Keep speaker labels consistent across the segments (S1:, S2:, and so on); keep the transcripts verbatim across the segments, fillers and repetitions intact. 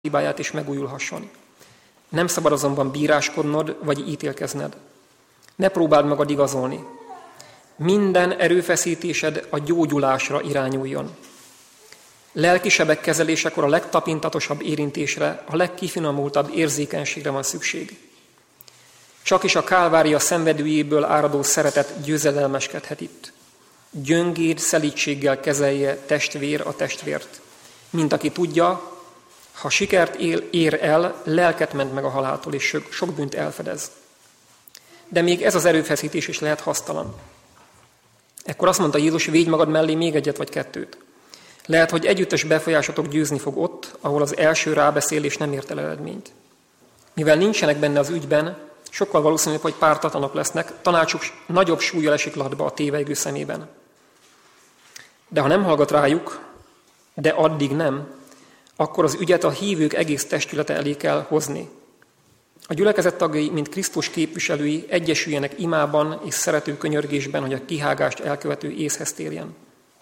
S1: hibáját is megújulhasson. Nem szabad azonban bíráskodnod, vagy ítélkezned. Ne próbáld magad igazolni. Minden erőfeszítésed a gyógyulásra irányuljon. Lelkisebek kezelésekor a legtapintatosabb érintésre, a legkifinomultabb érzékenységre van szükség. Csak is a Kálvária szenvedőjéből áradó szeretet győzedelmeskedhet itt. Gyöngéd szelídséggel kezelje testvér a testvért. Mint aki tudja, ha sikert él, ér el, lelket ment meg a haláltól, és sok, sok bűnt elfedez. De még ez az erőfeszítés is lehet hasztalan. Ekkor azt mondta Jézus, védj magad mellé még egyet vagy kettőt. Lehet, hogy együttes befolyásotok győzni fog ott, ahol az első rábeszélés nem ért el eredményt. Mivel nincsenek benne az ügyben, sokkal valószínűbb, hogy pártatlanok lesznek, tanácsuk nagyobb súllyal esik latba a tévejgő szemében. De ha nem hallgat rájuk, de addig nem, akkor az ügyet a hívők egész testülete elé kell hozni. A gyülekezet tagjai, mint Krisztus képviselői, egyesüljenek imában és szerető könyörgésben, hogy a kihágást elkövető észhez térjen.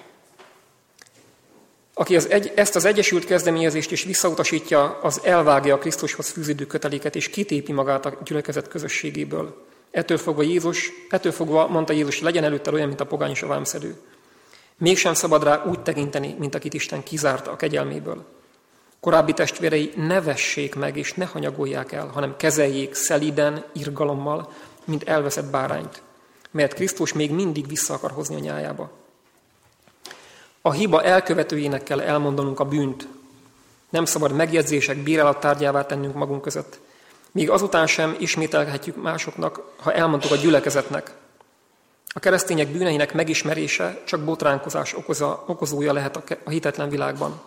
S1: Aki az egy, ezt az egyesült kezdeményezést is visszautasítja, az elvágja a Krisztushoz fűződő köteléket, és kitépi magát a gyülekezet közösségéből. Ettől fogva, Jézus, ettől fogva mondta Jézus, legyen előtte olyan, mint a pogány és a vámszedő. Mégsem szabad rá úgy tekinteni, mint akit Isten kizárta a kegyelméből. Korábbi testvérei ne vessék meg, és ne hanyagolják el, hanem kezeljék szelíden, irgalommal, mint elveszett bárányt, mert Krisztus még mindig vissza akar hozni a nyájába. A hiba elkövetőjének kell elmondanunk a bűnt. Nem szabad megjegyzések bírálattárgyává tennünk magunk között. Még azután sem ismételhetjük másoknak, ha elmondtuk a gyülekezetnek. A keresztények bűneinek megismerése csak botránkozás okoza, okozója lehet a hitetlen világban.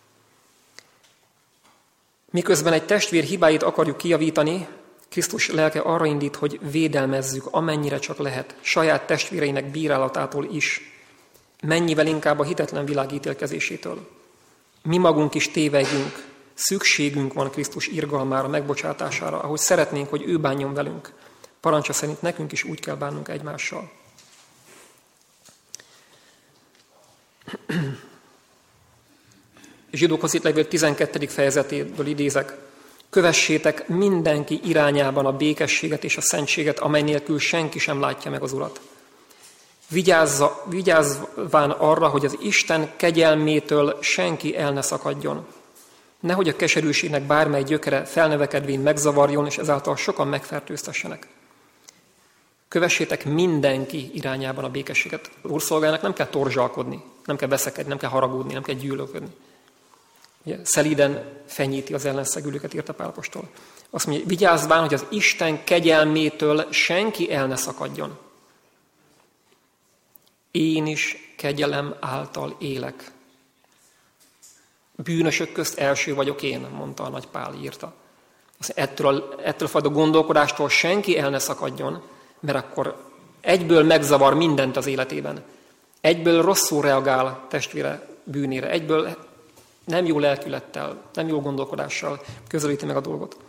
S1: Miközben egy testvér hibáit akarjuk kijavítani, Krisztus lelke arra indít, hogy védelmezzük, amennyire csak lehet, saját testvéreinek bírálatától is, mennyivel inkább a hitetlen világ ítélkezésétől. Mi magunk is tévegünk, szükségünk van Krisztus irgalmára, megbocsátására, ahogy szeretnénk, hogy ő bánjon velünk. Parancsa szerint nekünk is úgy kell bánnunk egymással. Zsidókhoz írt levél tizenkettedik fejezetéből idézek. Kövessétek mindenki irányában a békességet és a szentséget, amely nélkül senki sem látja meg az Urat. Vigyázza, vigyázván arra, hogy az Isten kegyelmétől senki el ne szakadjon. Nehogy a keserűségnek bármely gyökere felnevekedvén megzavarjon, és ezáltal sokan megfertőztessenek. Kövessétek mindenki irányában a békességet. Az Úrszolgának nem kell torzsalkodni, nem kell veszekedni, nem kell haragudni, nem kell gyűlölködni. Ugye, szelíden fenyíti az ellenszegülőket, írta Pál apostol. Azt mondja, vigyázván, hogy az Isten kegyelmétől senki el ne szakadjon. Én is kegyelem által élek. Bűnösök közt első vagyok én, mondta a nagy Pál, írta. Azt ettől, a, ettől a fajta gondolkodástól senki el ne szakadjon, mert akkor egyből megzavar mindent az életében. Egyből rosszul reagál testvére bűnére, egyből nem jó lelkülettel, nem jó gondolkodással közelíti meg a dolgot.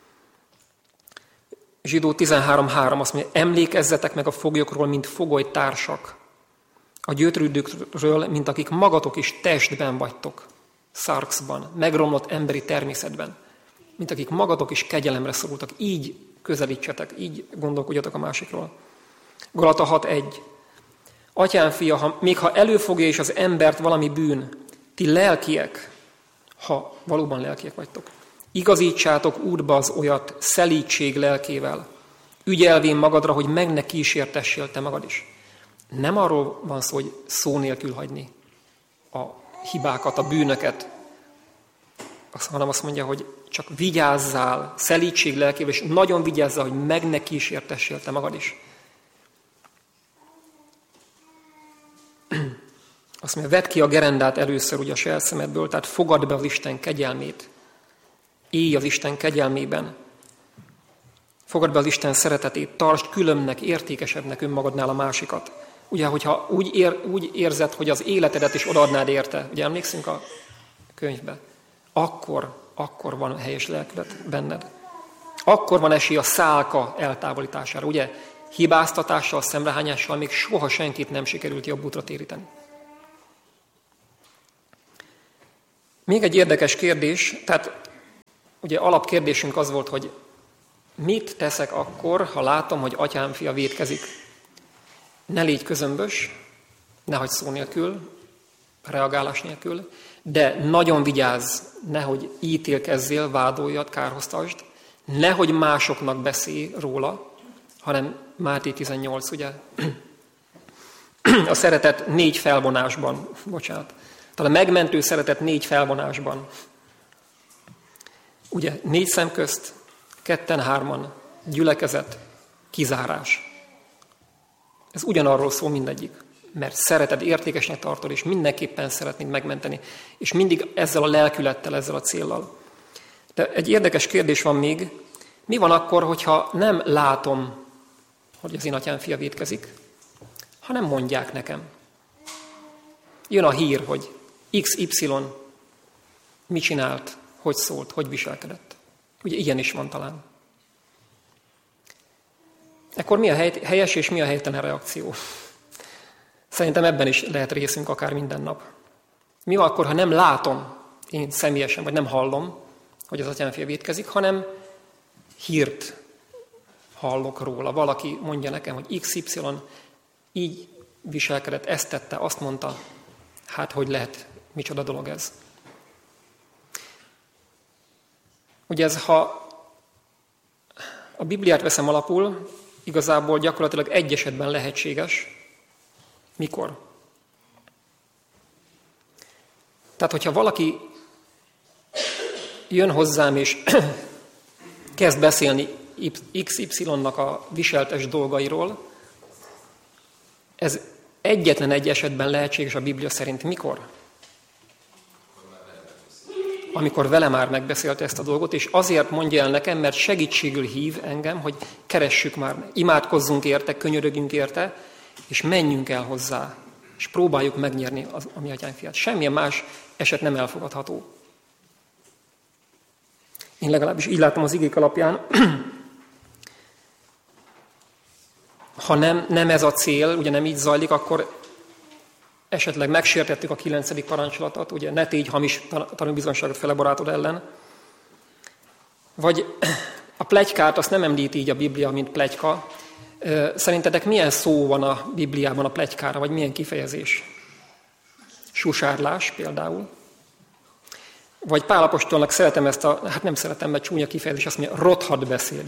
S1: Zsidó tizenhárom három azt mondja, emlékezzetek meg a foglyokról, mint fogolytársak, a gyötrődőkről, mint akik magatok is testben vagytok, szarkszban, megromlott emberi természetben, mint akik magatok is kegyelemre szorultak, így közelítsetek, így gondolkodjatok a másikról. Galata hat egy. Atyám fia, ha, még ha előfogja is az embert valami bűn, ti lelkiek, ha valóban lelkiek vagytok, igazítsátok útba az olyat szelídség lelkével, ügyelvén magadra, hogy meg ne kísértessél te magad is. Nem arról van szó, hogy szó nélkül hagyni a hibákat, a bűnöket, hanem azt mondja, hogy csak vigyázzál, szelídség lelkével, és nagyon vigyázzál, hogy meg ne kísértessél te magad is. Azt mondja, vedd ki a gerendát először ugye a saját szemedből, tehát fogadd be az Isten kegyelmét. Élj az Isten kegyelmében. Fogadd be az Isten szeretetét, tartsd különbnek, értékesebbnek önmagadnál a másikat. Ugye, hogyha úgy, ér, úgy érzed, hogy az életedet is odaadnád érte, ugye emlékszünk a könyvbe, akkor, akkor van helyes lelkület benned. Akkor van esély a szálka eltávolítására. Ugye, hibáztatással, szemrehányással még soha senkit nem sikerült jobb útra téríteni. Még egy érdekes kérdés, tehát ugye alapkérdésünk az volt, hogy mit teszek akkor, ha látom, hogy atyám fia vétkezik? Ne légy közömbös, ne hagyd szó nélkül, reagálás nélkül, de nagyon vigyázz, nehogy ítélkezzél, vádoljad, kárhoztasd, nehogy másoknak beszélj róla, hanem Máté tizennyolc, ugye? A szeretet négy felvonásban, bocsánat. Tehát a megmentő szeretet négy felvonásban. Ugye négy szem közt, ketten, hárman, gyülekezet, kizárás. Ez ugyanarról szól mindegyik. Mert szereted, értékesnek tartod, és mindenképpen szeretnéd megmenteni. És mindig ezzel a lelkülettel, ezzel a céllal. De egy érdekes kérdés van még. Mi van akkor, hogyha nem látom, hogy az én atyám fia vétkezik, hanem mondják nekem? Jön a hír, hogy iksz ipszilon mit csinált, hogy szólt, hogy viselkedett. Ugye ilyen is van talán. Ekkor mi a helyes és mi a helytelen reakció? Szerintem ebben is lehet részünk akár minden nap. Mi van akkor, ha nem látom én személyesen, vagy nem hallom, hogy az atyám fia vétkezik, hanem hírt hallok róla. Valaki mondja nekem, hogy iksz ipszilon így viselkedett, ezt tette, azt mondta. Hát, hogy lehet, micsoda dolog ez. Ugye ez, ha a Bibliát veszem alapul, igazából gyakorlatilag egy esetben lehetséges. Mikor? Tehát, hogyha valaki jön hozzám, és kezd beszélni iksz ipszilonnak a viseltes dolgairól, ez egyetlen egy esetben lehetséges a Biblia szerint. Mikor? Amikor vele már megbeszélte ezt a dolgot, és azért mondja el nekem, mert segítségül hív engem, hogy keressük már, imádkozzunk érte, könyörögjünk érte, és menjünk el hozzá, és próbáljuk megnyerni az, a mi atyánk fiát. Semmilyen más eset nem elfogadható. Én legalábbis így látom az igék alapján. Ha nem, nem ez a cél, ugye nem így zajlik, akkor esetleg megsértettük a kilencedik parancsolatot, ugye ne tégy hamis tanúbizonyságot fele barátod ellen. Vagy a pletykát azt nem említi így a Biblia, mint pletyka. Szerintetek milyen szó van a Bibliában a pletykára, vagy milyen kifejezés? Susárlás például. Vagy Pál apostolnak szeretem ezt a, hát nem szeretem, mert csúnya kifejezés, azt mondja, rothad beszéd.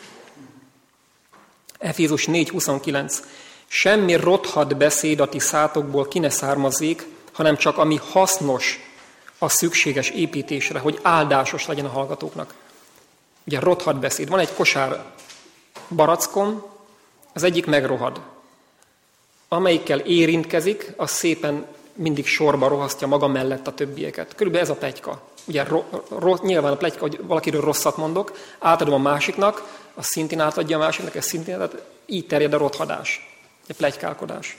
S1: Efézus négy huszonkilenc. Semmi rothad beszéd a ti szátokból ki ne származzék, hanem csak ami hasznos a szükséges építésre, hogy áldásos legyen a hallgatóknak. Ugye rothad beszéd. Van egy kosár barackom, az egyik megrohad. Amelyikkel érintkezik, az szépen mindig sorba rohasztja maga mellett a többieket. Körülbelül ez a pletyka. Ugye ro, ro, nyilván a pletyka, hogy valakiről rosszat mondok, átadom a másiknak, az szintén átadja a másiknak, ez szintén, tehát így terjed a rothadás, a pletykálkodás.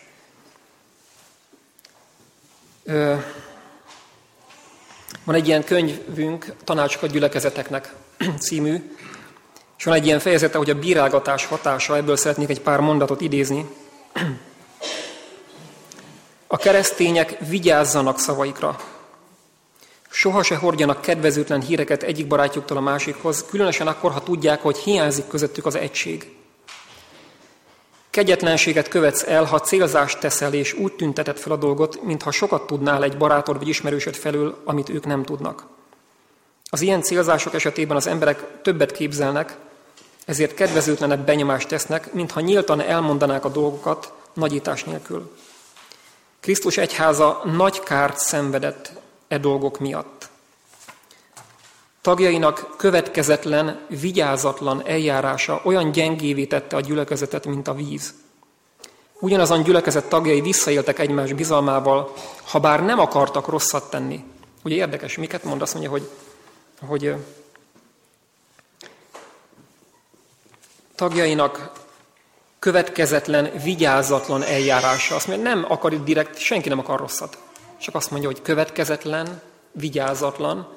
S1: Ö, van egy ilyen könyvünk, Tanácsok a gyülekezeteknek című, és van egy ilyen fejezete, hogy a bírálgatás hatása, ebből szeretnék egy pár mondatot idézni. A keresztények vigyázzanak szavaikra. Soha se hordjanak kedvezőtlen híreket egyik barátjuktól a másikhoz, különösen akkor, ha tudják, hogy hiányzik közöttük az egység. Kegyetlenséget követsz el, ha célzást teszel, és úgy tünteted fel a dolgot, mintha sokat tudnál egy barátod vagy ismerősöd felől, amit ők nem tudnak. Az ilyen célzások esetében az emberek többet képzelnek, ezért kedvezőtlenebb benyomást tesznek, mintha nyíltan elmondanák a dolgokat nagyítás nélkül. Krisztus egyháza nagy kárt szenvedett e dolgok miatt. Tagjainak következetlen, vigyázatlan eljárása olyan gyengévé tette a gyülekezetet, mint a víz. Ugyanazon gyülekezet tagjai visszaéltek egymás bizalmával, ha bár nem akartak rosszat tenni. Ugye érdekes, miket mond? Azt mondja, hogy, hogy tagjainak következetlen, vigyázatlan eljárása. Azt mondja, nem akar itt direkt, senki nem akar rosszat. Csak azt mondja, hogy következetlen, vigyázatlan.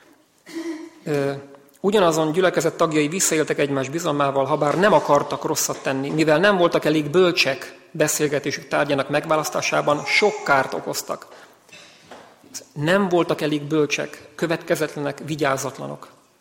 S1: Ugyanazon gyülekezet tagjai visszaéltek egymás bizalmával, ha bár nem akartak rosszat tenni, mivel nem voltak elég bölcsek beszélgetésük tárgyának megválasztásában, sok kárt okoztak. Nem voltak elég bölcsek, következetlenek, vigyázatlanok.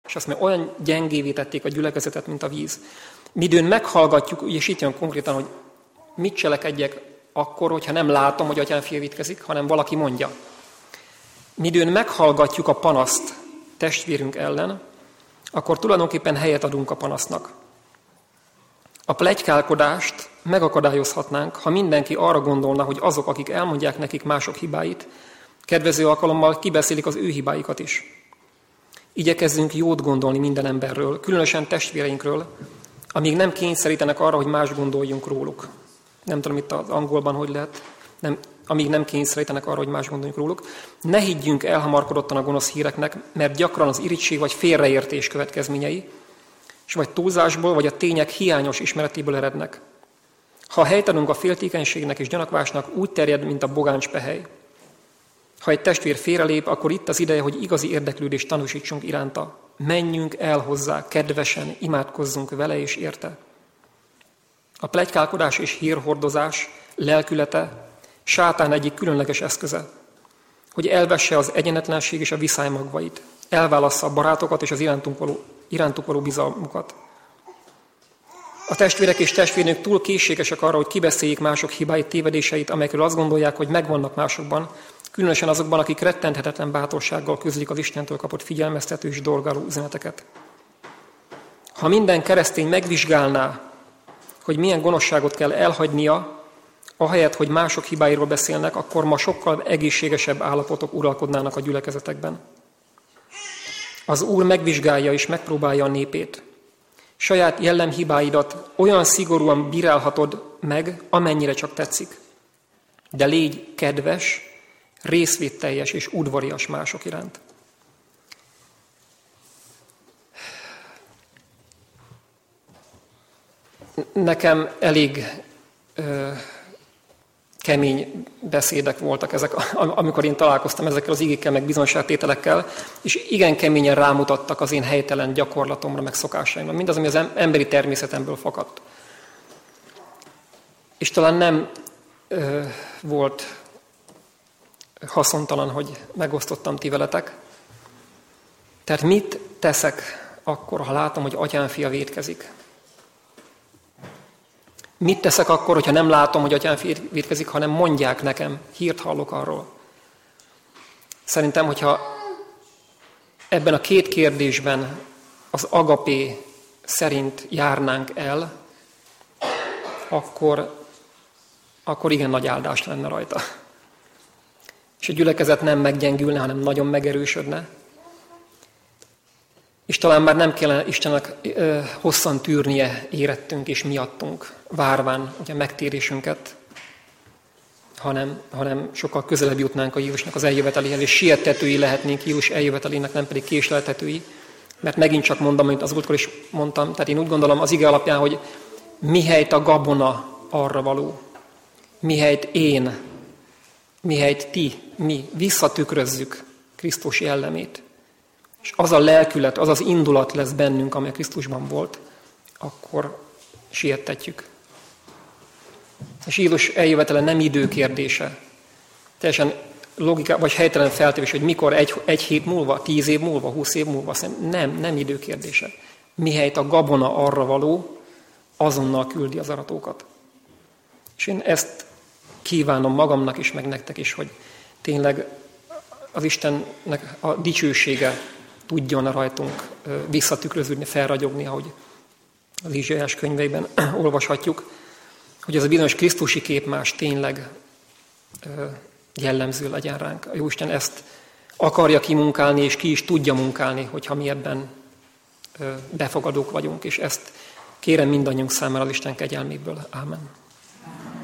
S1: És azt mondja, olyan gyengévé tették a gyülekezetet, mint a víz. Midőn meghallgatjuk, és itt jön konkrétan, hogy mit cselekedjek akkor, hogyha nem látom, hogy atyám fia vétkezik, hanem valaki mondja. Midőn meghallgatjuk a panaszt testvérünk ellen, akkor tulajdonképpen helyet adunk a panasznak. A pletykálkodást megakadályozhatnánk, ha mindenki arra gondolna, hogy azok, akik elmondják nekik mások hibáit, kedvező alkalommal kibeszélik az ő hibáikat is. Igyekezzünk jót gondolni minden emberről, különösen testvéreinkről, amíg nem kényszerítenek arra, hogy más gondoljunk róluk. Nem tudom, itt az angolban hogy lehet, nem, amíg nem kényszerítenek arra, hogy más gondoljunk róluk. Ne higgyünk elhamarkodottan a gonosz híreknek, mert gyakran az irigység vagy félreértés következményei, és vagy túlzásból, vagy a tények hiányos ismeretéből erednek. Ha helyt adunk a féltékenységnek és gyanakvásnak, úgy terjed, mint a bogáncs pehely. Ha egy testvér félrelép, akkor itt az ideje, hogy igazi érdeklődést tanúsítsunk iránta. Menjünk el hozzá, kedvesen, imádkozzunk vele és érte. A pletykálkodás és hírhordozás lelkülete sátán egyik különleges eszköze, hogy elvesse az egyenetlenség és a viszály magvait, elválassza a barátokat és az irántunk való, irántuk való bizalmukat. A testvérek és testvérnők túl készségesek arra, hogy kibeszéljék mások hibáit, tévedéseit, amelyekről azt gondolják, hogy megvannak másokban, különösen azokban, akik rettenthetetlen bátorsággal közlik az Istentől kapott figyelmeztető és dorgáló üzeneteket. Ha minden keresztény megvizsgálná, hogy milyen gonoszságot kell elhagynia, ahelyett, hogy mások hibáiról beszélnek, akkor ma sokkal egészségesebb állapotok uralkodnának a gyülekezetekben. Az Úr megvizsgálja és megpróbálja a népét. Saját jellemhibáidat olyan szigorúan bírálhatod meg, amennyire csak tetszik. De légy kedves, részvételjes és udvarias mások iránt. Nekem elég ö, kemény beszédek voltak ezek, amikor én találkoztam ezekkel az igékkel, meg bizonságtételekkel, és igen keményen rámutattak az én helytelen gyakorlatomra, meg szokásaimra, mindaz, ami az emberi természetemből fakadt. És talán nem ö, volt haszontalan, hogy megosztottam ti veletek. Tehát mit teszek akkor, ha látom, hogy atyám fia vétkezik? Mit teszek akkor, hogyha nem látom, hogy atyám fia vétkezik, hanem mondják nekem, hírt hallok arról? Szerintem, hogyha ebben a két kérdésben az agapé szerint járnánk el, akkor, akkor igen nagy áldás lenne rajta. És a gyülekezet nem meggyengülne, hanem nagyon megerősödne. És talán már nem kellene Istennek ö, hosszan tűrnie érettünk és miattunk, várván ugye megtérésünket, hanem, hanem sokkal közelebb jutnánk a Jézusnak az eljöveteléhez, és siettetői lehetnénk Jézus eljövetelének, nem pedig késleltetői. Mert megint csak mondom, amit az múltkor is mondtam, tehát én úgy gondolom az ige alapján, hogy mihelyt a gabona arra való, mihelyt én, mihelyt ti, mi visszatükrözzük Krisztus jellemét, és az a lelkület, az az indulat lesz bennünk, amely Krisztusban volt, akkor siettetjük. És Jézus eljövetele nem idő kérdése. Teljesen logika, vagy helytelen feltevés, hogy mikor, egy, egy hét múlva, tíz év múlva, húsz év múlva, nem, nem idő kérdése. Mihelyt a gabona arra való, azonnal küldi az aratókat. És én ezt kívánom magamnak is, meg nektek is, hogy tényleg az Istennek a dicsősége tudjon rajtunk visszatükröződni, felragyogni, ahogy az Izsaiás könyveiben olvashatjuk, hogy ez a bizonyos krisztusi képmás tényleg jellemző legyen ránk. A Jóisten ezt akarja kimunkálni, és ki is tudja munkálni, hogyha mi ebben befogadók vagyunk, és ezt kérem mindannyiunk számára az Isten kegyelméből. Ámen.